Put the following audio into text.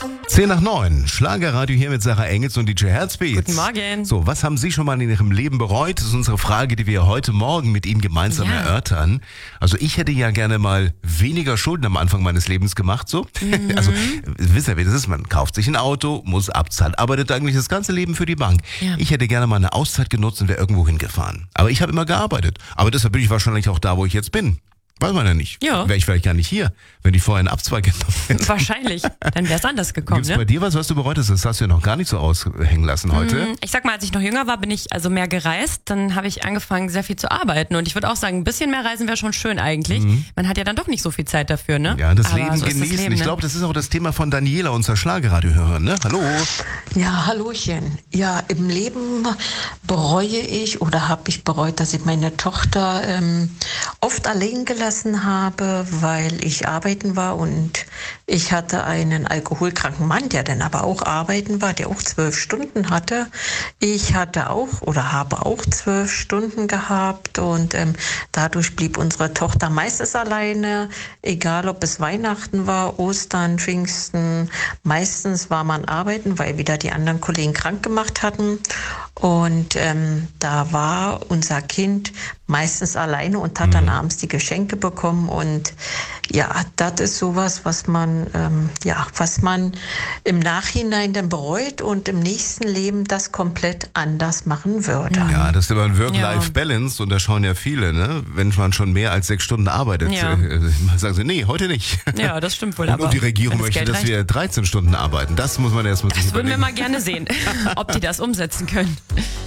10 nach 9, Schlagerradio hier mit Sarah Engels und DJ Herzbeat. Guten Morgen. So, was haben Sie schon mal in Ihrem Leben bereut? Das ist unsere Frage, die wir heute Morgen mit Ihnen gemeinsam erörtern. Also ich hätte ja gerne mal weniger Schulden am Anfang meines Lebens gemacht, so. Also, wisst ihr, wie das ist? Man kauft sich ein Auto, muss abzahlen, arbeitet eigentlich das ganze Leben für die Bank. Ja. Ich hätte gerne mal eine Auszeit genutzt und wäre irgendwo hingefahren. Aber ich habe immer gearbeitet. Aber deshalb bin ich wahrscheinlich auch da, wo ich jetzt bin. Weiß man ja nicht. Ja. Wäre ich vielleicht gar nicht hier, wenn ich vorher einen Abzweig genommen hätte. Wahrscheinlich. Dann wäre es anders gekommen, Gibt's bei ne? dir was du bereut hast? Das hast du ja noch gar nicht so aushängen lassen heute. Ich sag mal, als ich noch jünger war, bin ich also mehr gereist. Dann habe ich angefangen, sehr viel zu arbeiten. Und ich würde auch sagen, ein bisschen mehr reisen wäre schon schön eigentlich. Man hat ja dann doch nicht so viel Zeit dafür, ne? Ja, das Aber Leben so ist genießen. das Leben, Ich ne? glaube, das ist auch das Thema von Daniela, unserer Schlagerradiohörerin, ne? Hallo. Ja, hallöchen. Ja, im Leben bereue ich oder habe ich bereut, dass ich meine Tochter oft allein gelassen habe, weil ich arbeiten war und ich hatte einen alkoholkranken Mann, der dann aber auch arbeiten war, der auch 12 Stunden hatte. Ich hatte auch oder habe auch 12 Stunden gehabt und dadurch blieb unsere Tochter meistens alleine, egal ob es Weihnachten war, Ostern, Pfingsten. Meistens war man arbeiten, weil wieder die anderen Kollegen krank gemacht hatten. Und da war unser Kind meistens alleine und hat dann abends die Geschenke bekommen. Und ja, das ist sowas, was man im Nachhinein dann bereut und im nächsten Leben das komplett anders machen würde. Ja, das ist aber ein Work-Life-Balance und da schauen ja viele, ne? Wenn man schon mehr als 6 Stunden arbeitet, Ja. sagen sie, nee, heute nicht. Ja, das stimmt wohl. Und die Regierung wenn das möchte, Geld dass reicht. wir 13 Stunden arbeiten. Das muss man erstmal sich Das würden wir überlegen. mal gerne sehen, ob die das umsetzen können.